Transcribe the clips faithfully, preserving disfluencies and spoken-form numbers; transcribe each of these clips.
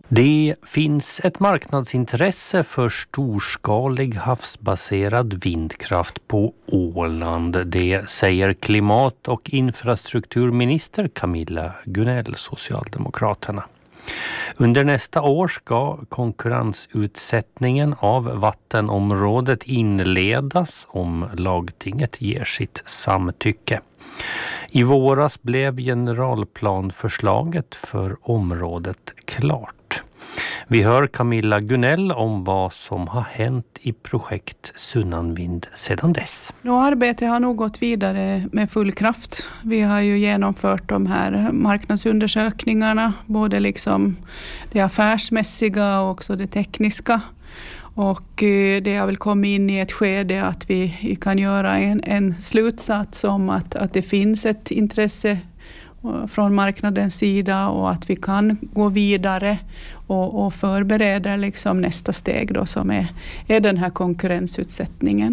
Det finns ett marknadsintresse för storskalig havsbaserad vindkraft på Åland. Det säger klimat- och infrastrukturminister Camilla Gunell, Socialdemokraterna. Under nästa år ska konkurrensutsättningen av vattenområdet inledas om lagtinget ger sitt samtycke. I våras blev generalplanförslaget för området klart. Vi hör Camilla Gunell om vad som har hänt i projekt Sunnanvind sedan dess. Ja, arbetet har nog gått vidare med full kraft. Vi har ju genomfört de här marknadsundersökningarna, både liksom det affärsmässiga och också det tekniska. Och det har väl kommit in i ett skede att vi kan göra en, en slutsats om att, att det finns ett intresse från marknadens sida och att vi kan gå vidare och, och förbereda liksom nästa steg då, som är, är den här konkurrensutsättningen.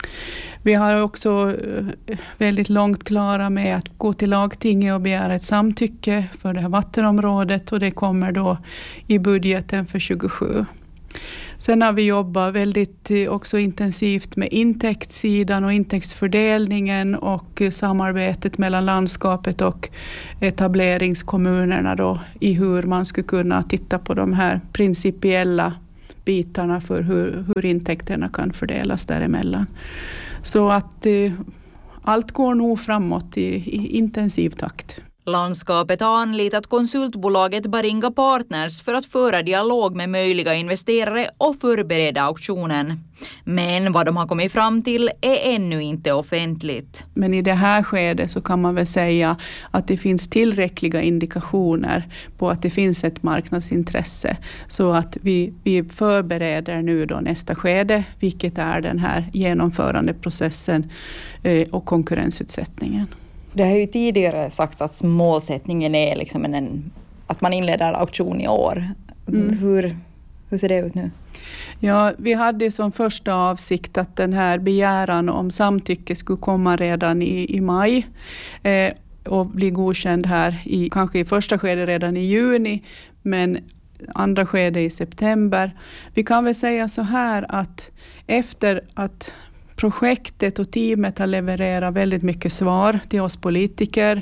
Vi har också väldigt långt klara med att gå till lagtinget och begära ett samtycke för det här vattenområdet, och det kommer då i budgeten för tjugosju. Sen har vi jobbat väldigt också intensivt med intäktssidan och intäktsfördelningen och samarbetet mellan landskapet och etableringskommunerna då, i hur man skulle kunna titta på de här principiella bitarna för hur, hur intäkterna kan fördelas däremellan. Så att eh, allt går nog framåt i, i intensiv takt. Landskapet har anlitat konsultbolaget Baringa Partners för att föra dialog med möjliga investerare och förbereda auktionen. Men vad de har kommit fram till är ännu inte offentligt. Men i det här skedet så kan man väl säga att det finns tillräckliga indikationer på att det finns ett marknadsintresse. Så att vi, vi förbereder nu då nästa skede, vilket är den här genomförandeprocessen eh, och konkurrensutsättningen. Det har ju tidigare sagts att målsättningen är liksom en, en, att man inleder auktion i år. Mm. Hur, hur ser det ut nu? Ja, vi hade som första avsikt att den här begäran om samtycke skulle komma redan i, i maj eh, och bli godkänd här i kanske i första skedet redan i juni, men andra skede i september. Vi kan väl säga så här att efter att projektet och teamet har levererat väldigt mycket svar till oss politiker.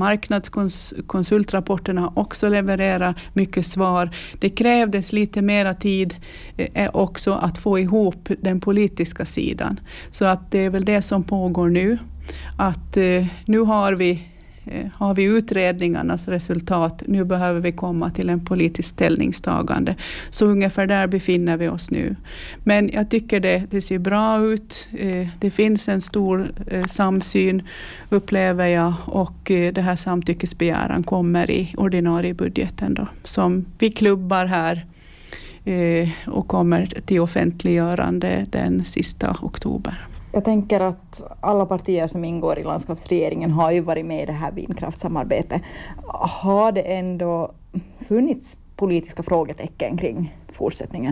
Marknadskonsultrapporterna har också levererat mycket svar. Det krävdes lite mera tid eh, också att få ihop den politiska sidan. Så att det är väl det som pågår nu. Att eh, nu har vi Har vi utredningarnas resultat, nu behöver vi komma till en politisk ställningstagande. Så ungefär där befinner vi oss nu. Men jag tycker det, det ser bra ut. Det finns en stor samsyn, upplever jag. Och det här samtyckesbegäran kommer i ordinarie budgeten då, som vi klubbar här och kommer till offentliggörande den sista oktober. Jag tänker att alla partier som ingår i landskapsregeringen har ju varit med i det här vindkraftssamarbetet. Har det ändå funnits politiska frågetecken kring fortsättningen?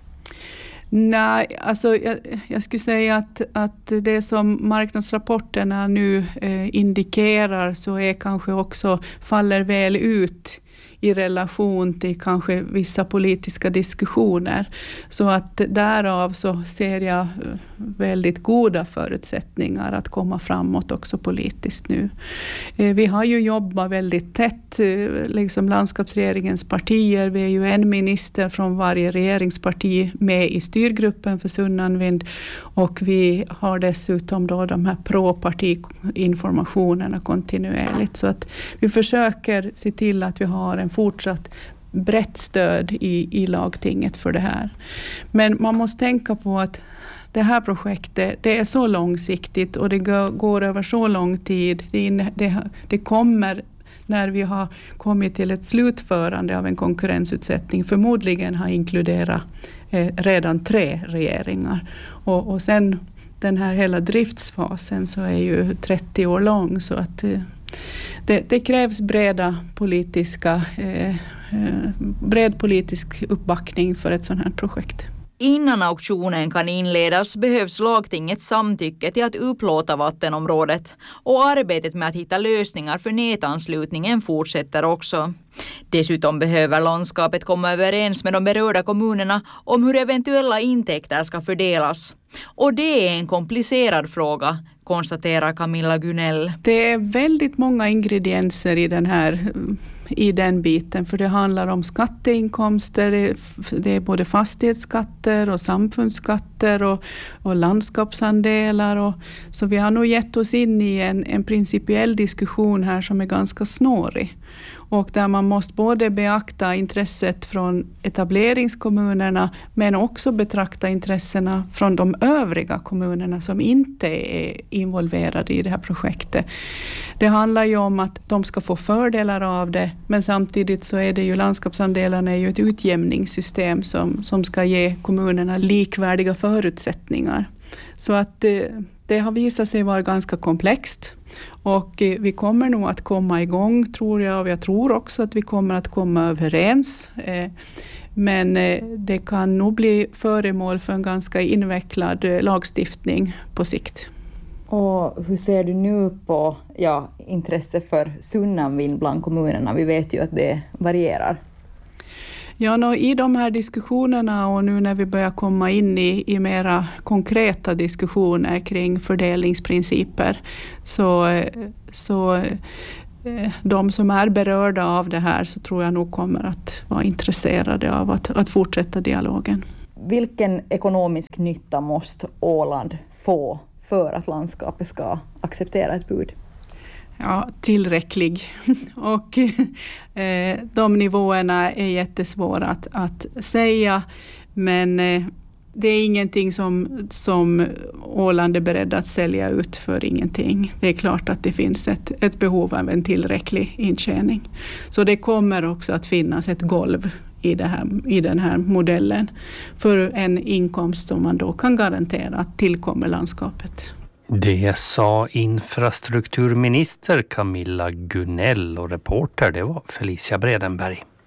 Nej, alltså jag, jag skulle säga att, att det som marknadsrapporterna nu eh, indikerar så är kanske också faller väl ut i relation till kanske vissa politiska diskussioner. Så att därav så ser jag väldigt goda förutsättningar att komma framåt också politiskt nu. Vi har ju jobbat väldigt tätt, liksom landskapsregeringens partier. Vi är ju en minister från varje regeringsparti med i styrgruppen för Sunnanvind, och vi har dessutom då de här pro-parti-informationerna kontinuerligt. Så att vi försöker se till att vi har en fortsatt brett stöd i, i lagtinget för det här. Men man måste tänka på att det här projektet, det är så långsiktigt och det går, går över så lång tid. Det, det, det kommer när vi har kommit till ett slutförande av en konkurrensutsättning förmodligen har inkluderat eh, redan tre regeringar. Och, och sen den här hela driftsfasen så är ju trettio år lång, så att eh, det, det krävs breda politiska, eh, bred politisk uppbackning för ett sådant här projekt. Innan auktionen kan inledas behövs lagtingets samtycke till att upplåta vattenområdet och arbetet med att hitta lösningar för nätanslutningen fortsätter också. Dessutom behöver landskapet komma överens med de berörda kommunerna om hur eventuella intäkter ska fördelas. Och det är en komplicerad fråga, konstaterar Camilla Gunell. Det är väldigt många ingredienser i den här i den biten, för det handlar om skatteinkomster, det är både fastighetsskatter och samfundsskatter och, och landskapsandelar. Och, så vi har nog gett oss in i en, en principiell diskussion här som är ganska snårig. Och där man måste både beakta intresset från etableringskommunerna men också betrakta intressena från de övriga kommunerna som inte är involverade i det här projektet. Det handlar ju om att de ska få fördelar av det, men samtidigt så är det ju landskapsandelarna är ju ett utjämningssystem som, som ska ge kommunerna likvärdiga förutsättningar. Så att det, det har visat sig vara ganska komplext. Och vi kommer nog att komma igång, tror jag, och jag tror också att vi kommer att komma överens. Men det kan nog bli föremål för en ganska invecklad lagstiftning på sikt. Och hur ser du nu på ja, intresse för Sunnanvind bland kommunerna? Vi vet ju att det varierar. Ja, no, i de här diskussionerna och nu när vi börjar komma in i, i mera konkreta diskussioner kring fördelningsprinciper så, så de som är berörda av det här så tror jag nog kommer att vara intresserade av att, att fortsätta dialogen. Vilken ekonomisk nytta måste Åland få för att landskapet ska acceptera ett bud? Ja, tillräcklig. Och eh, de nivåerna är jättesvåra att, att säga. Men eh, det är ingenting som, som Åland är beredd att sälja ut för ingenting. Det är klart att det finns ett, ett behov av en tillräcklig intjäning. Så det kommer också att finnas ett golv i, det här, i den här modellen för en inkomst som man då kan garantera att tillkommer landskapet. Det sa infrastrukturminister Camilla Gunell och reporter det var Felicia Bredenberg.